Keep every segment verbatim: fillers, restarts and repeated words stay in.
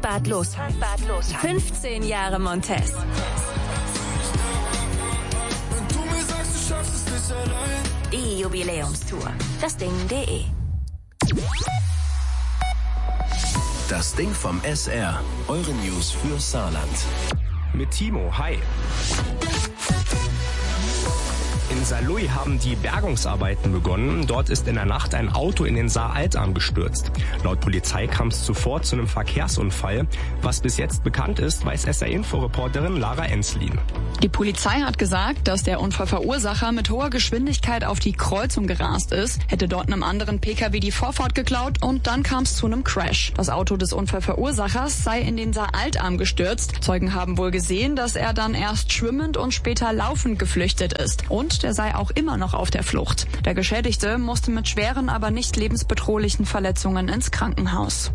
Bad Losheim. fünfzehn Jahre Montez. Die Jubiläumstour. Das Ding punkt de. Das Ding vom S R. Eure News für Saarland. Mit Timo, hi. In Saarlouis haben die Bergungsarbeiten begonnen. Dort ist in der Nacht ein Auto in den Saar-Altarm gestürzt. Laut Polizei kam es zuvor zu einem Verkehrsunfall. Was bis jetzt bekannt ist, weiß S R-Info-Reporterin Lara Enslin. Die Polizei hat gesagt, dass der Unfallverursacher mit hoher Geschwindigkeit auf die Kreuzung gerast ist, hätte dort einem anderen Pkw die Vorfahrt geklaut und dann kam es zu einem Crash. Das Auto des Unfallverursachers sei in den Saar-Altarm gestürzt. Zeugen haben wohl gesehen, dass er dann erst schwimmend und später laufend geflüchtet ist. Und der sei auch immer noch auf der Flucht. Der Geschädigte musste mit schweren, aber nicht lebensbedrohlichen Verletzungen ins Krankenhaus.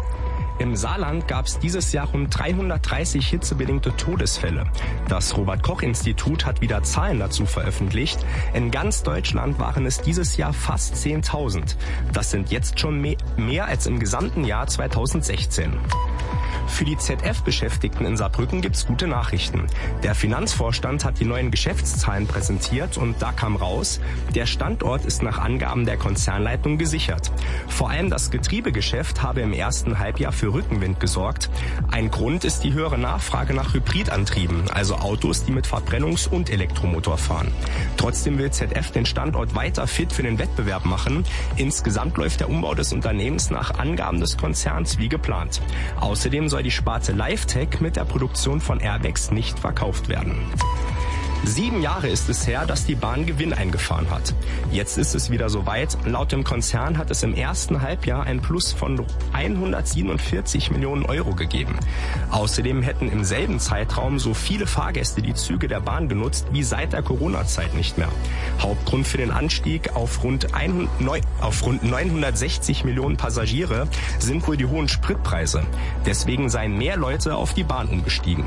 Im Saarland gab es dieses Jahr rund dreihundertdreißig hitzebedingte Todesfälle. Das Robert-Koch-Institut hat wieder Zahlen dazu veröffentlicht. In ganz Deutschland waren es dieses Jahr fast zehntausend. Das sind jetzt schon mehr, mehr als im gesamten Jahr zweitausendsechzehn. Für die Z F-Beschäftigten in Saarbrücken gibt's gute Nachrichten. Der Finanzvorstand hat die neuen Geschäftszahlen präsentiert und da kam raus, der Standort ist nach Angaben der Konzernleitung gesichert. Vor allem das Getriebegeschäft habe im ersten Halbjahr für Rückenwind gesorgt. Ein Grund ist die höhere Nachfrage nach Hybridantrieben, also Autos, die mit Verbrennungs- und Elektromotor fahren. Trotzdem will Z F den Standort weiter fit für den Wettbewerb machen. Insgesamt läuft der Umbau des Unternehmens nach Angaben des Konzerns wie geplant. Außerdem soll die Sparte LiveTech mit der Produktion von Airbags nicht verkauft werden. Sieben Jahre ist es her, dass die Bahn Gewinn eingefahren hat. Jetzt ist es wieder soweit. Laut dem Konzern hat es im ersten Halbjahr ein Plus von hundertsiebenundvierzig Millionen Euro gegeben. Außerdem hätten im selben Zeitraum so viele Fahrgäste die Züge der Bahn genutzt wie seit der Corona-Zeit nicht mehr. Hauptgrund für den Anstieg auf rund, hundert, auf rund neunhundertsechzig Millionen Passagiere sind wohl die hohen Spritpreise. Deswegen seien mehr Leute auf die Bahn umgestiegen.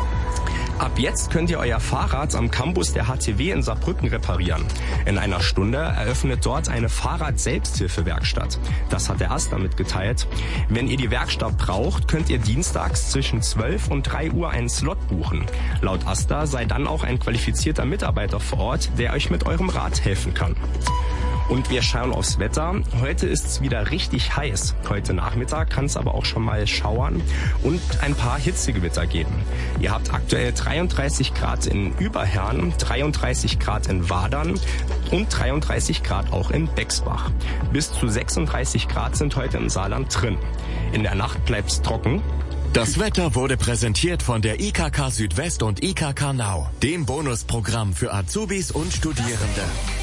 Ab jetzt könnt ihr euer Fahrrad am Campus der H T W in Saarbrücken reparieren. In einer Stunde eröffnet dort eine Fahrrad-Selbsthilfewerkstatt. Das hat der Asta mitgeteilt. Wenn ihr die Werkstatt braucht, könnt ihr dienstags zwischen zwölf und drei Uhr einen Slot buchen. Laut Asta sei dann auch ein qualifizierter Mitarbeiter vor Ort, der euch mit eurem Rad helfen kann. Und wir schauen aufs Wetter. Heute ist es wieder richtig heiß. Heute Nachmittag kann es aber auch schon mal schauern und ein paar Hitzegewitter geben. Ihr habt aktuell dreiunddreißig Grad in Überherrn, dreiunddreißig Grad in Wadern und dreiunddreißig Grad auch in Bexbach. Bis zu sechsunddreißig Grad sind heute im Saarland drin. In der Nacht bleibt es trocken. Das Wetter wurde präsentiert von der I K K Südwest und I K K Now, dem Bonusprogramm für Azubis und Studierende.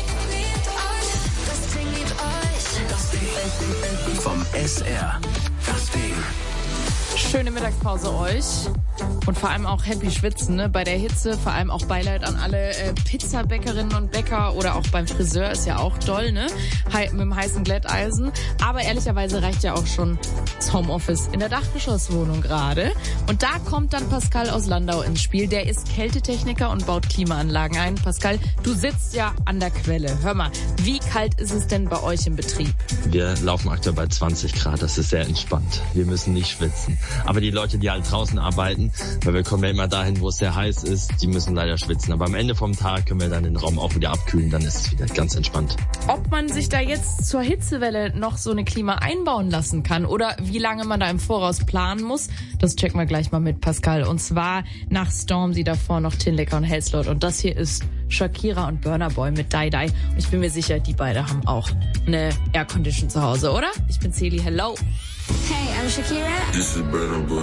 Vom S R. Das Ding. Schöne Mittagspause euch. Und vor allem auch happy schwitzen, ne? Bei der Hitze, vor allem auch Beileid an alle äh, Pizzabäckerinnen und Bäcker oder auch beim Friseur ist ja auch doll, ne? He- mit dem heißen Glätteisen. Aber ehrlicherweise reicht ja auch schon das Homeoffice in der Dachgeschosswohnung gerade. Und da kommt dann Pascal aus Landau ins Spiel. Der ist Kältetechniker und baut Klimaanlagen ein. Pascal, du sitzt ja an der Quelle. Hör mal, wie kalt ist es denn bei euch im Betrieb? Wir laufen aktuell bei zwanzig Grad, das ist sehr entspannt. Wir müssen nicht schwitzen. Aber die Leute, die halt draußen arbeiten, weil wir kommen ja immer dahin, wo es sehr heiß ist, die müssen leider schwitzen. Aber am Ende vom Tag können wir dann den Raum auch wieder abkühlen, dann ist es wieder ganz entspannt. Ob man sich da jetzt zur Hitzewelle noch so eine Klima einbauen lassen kann oder wie lange man da im Voraus planen muss, das checken wir gleich mal mit Pascal. Und zwar nach Stormzy, davor noch Tin Licker und Hellslot. Und das hier ist Shakira und Burna Boy mit Die Die. Und ich bin mir sicher, die beiden haben auch eine Aircondition zu Hause, oder? Ich bin Celi, hello. Hey, I'm Shakira. This is Burna Boy.